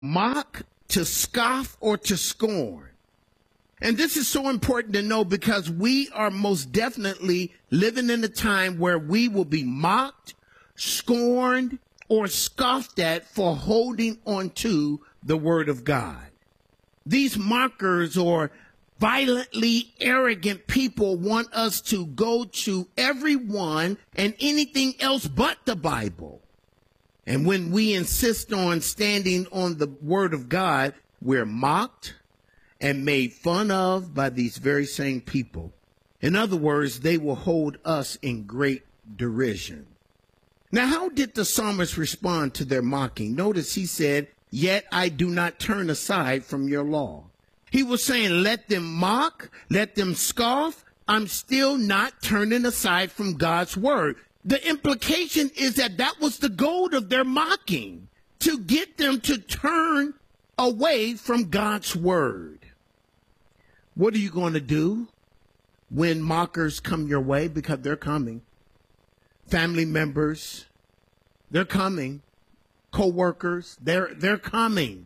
mock, to scoff, or to scorn. And this is so important to know because we are most definitely living in a time where we will be mocked, scorned, or scoffed at for holding on to the word of God. These mockers or violently arrogant people want us to go to everyone and anything else but the Bible. And when we insist on standing on the word of God, we're mocked and made fun of by these very same people. In other words, they will hold us in great derision. Now, how did the psalmist respond to their mocking? Notice he said, "Yet I do not turn aside from your law." He was saying, let them mock, let them scoff. I'm still not turning aside from God's word. The implication is that that was the goal of their mocking, to get them to turn away from God's word. What are you going to do when mockers come your way? Because they're coming. Family members, they're coming. Co-workers, they're coming.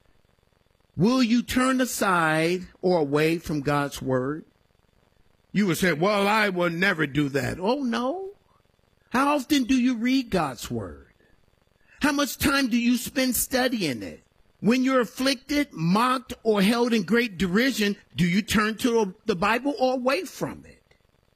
Will you turn aside or away from God's word? You would say, well, I will never do that. Oh, no. How often do you read God's word? How much time do you spend studying it? When you're afflicted, mocked, or held in great derision, do you turn to the Bible or away from it?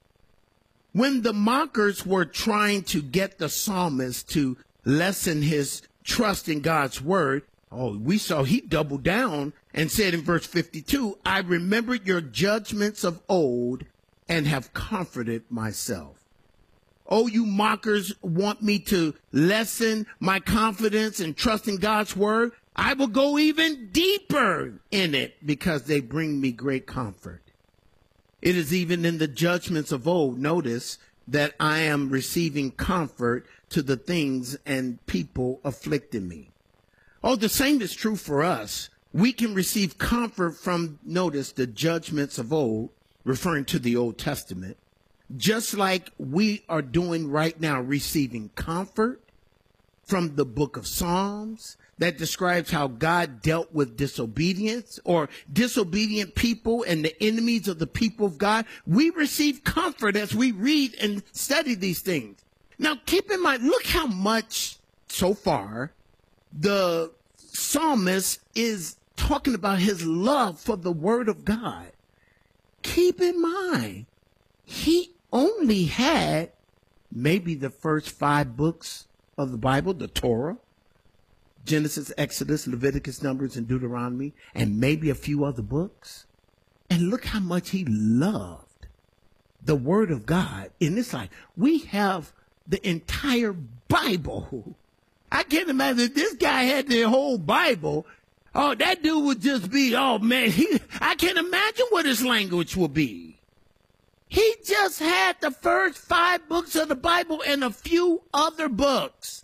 When the mockers were trying to get the psalmist to lessen his trust in God's word, we saw he doubled down and said in verse 52, I remembered your judgments of old and have comforted myself. Oh, you mockers want me to lessen my confidence and trust in God's word? I will go even deeper in it because they bring me great comfort. It is even in the judgments of old, notice, that I am receiving comfort to the things and people afflicting me. Oh, the same is true for us. We can receive comfort from, notice, the judgments of old, referring to the Old Testament, just like we are doing right now, receiving comfort from the book of Psalms that describes how God dealt with disobedience or disobedient people and the enemies of the people of God. We receive comfort as we read and study these things. Now, keep in mind, look how much so far the psalmist is talking about his love for the word of God. Keep in mind, he only had maybe the first 5 books of the Bible, the Torah, Genesis, Exodus, Leviticus, Numbers, and Deuteronomy, and maybe a few other books. And look how much he loved the word of God in this life. We have the entire Bible. I can't imagine if this guy had the whole Bible. Oh, that dude would just be, oh man, I can't imagine what his language would be. He just had the first 5 books of the Bible and a few other books.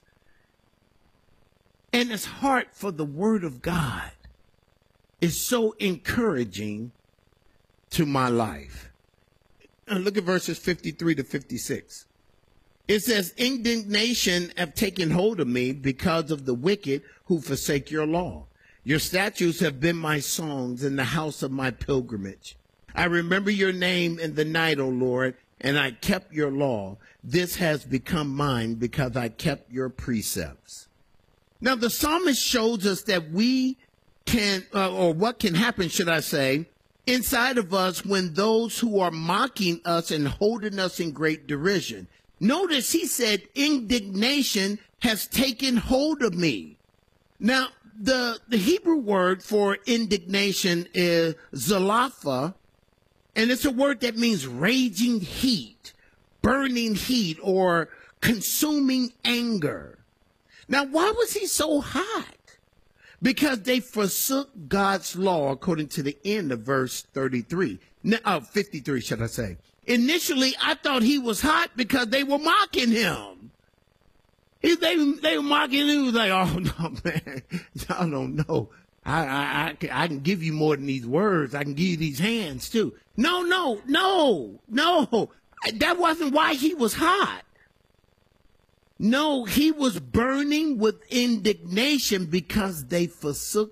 And his heart for the word of God is so encouraging to my life. Look at verses 53 to 56. It says, indignation have taken hold of me because of the wicked who forsake your law. Your statutes have been my songs in the house of my pilgrimage. I remember your name in the night, O Lord, and I kept your law. This has become mine because I kept your precepts. Now, the psalmist shows us that we can, or what can happen, should I say, inside of us when those who are mocking us and holding us in great derision. Notice he said, indignation has taken hold of me. Now, the Hebrew word for indignation is zalapha, and it's a word that means raging heat, burning heat, or consuming anger. Now, why was he so hot? Because they forsook God's law, according to the end of verse 53. 53, should I say. Initially, I thought he was hot because they were mocking him. They were mocking him. He was like, oh, no, man, y'all don't know. I can give you more than these words. I can give you these hands, too. No. That wasn't why he was hot. No, he was burning with indignation because they forsook